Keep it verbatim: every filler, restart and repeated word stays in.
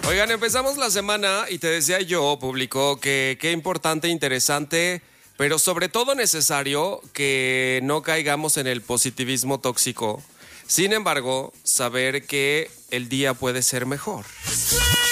Oigan, empezamos la semana y te decía yo, publicó que qué importante, interesante, pero sobre todo necesario que no caigamos en el positivismo tóxico. Sin embargo, saber que el día puede ser mejor.